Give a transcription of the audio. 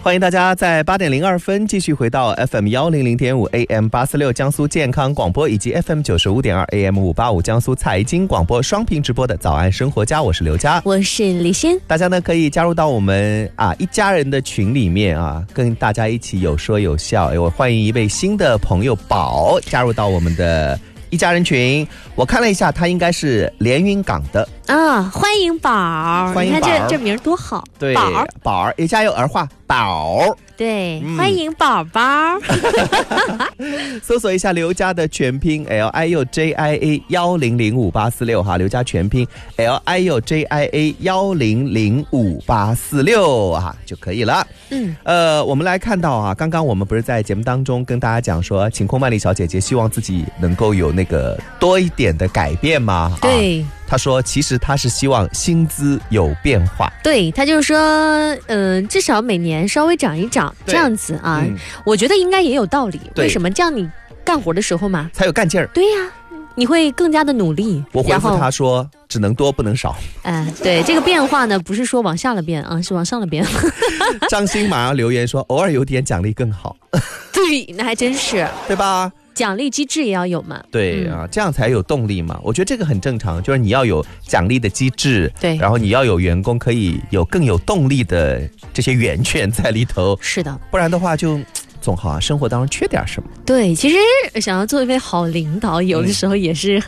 欢迎大家在8:02继续回到 FM100.5 AM846 江苏健康广播以及 FM95.2 AM585 江苏财经广播双屏直播的早安生活家，我是刘佳， 我是李欣。 大家呢可以加入到我们一家人的群里面跟大家一起有说有笑。我欢迎一位新的朋友宝加入到我们的一家人群，我看了一下，他应该是连云港的欢迎宝， 欢迎宝， 你看这名多好， 对，宝也加油儿化宝， 对，欢迎宝宝。 搜索一下刘家的全拼 LIUJIA100586哈，刘家全拼 LIUJIA100586就可以了。我们来看到刚刚我们不是在节目当中跟大家讲说，晴空万里小姐姐希望自己能够有那个多一点的改变吗？ 对。 他说其实他是希望薪资有变化， 对，他就是说至少每年稍微涨一涨这样子我觉得应该也有道理。为什么？这样你干活的时候嘛才有干劲儿。 对呀，你会更加的努力。 我回复他说只能多不能少。 对，这个变化呢不是说往下了变是往上了变。 张鑫马上留言说偶尔有点奖励更好。 对，那还真是， 对吧？ 奖励机制也要有嘛。 对这样才有动力嘛。我觉得这个很正常，就是你要有奖励的机制，对，然后你要有员工可以有更有动力的这些源泉在里头。是的，不然的话就总好生活当中缺点什么。 对，其实想要做一位好领导，有的时候也是很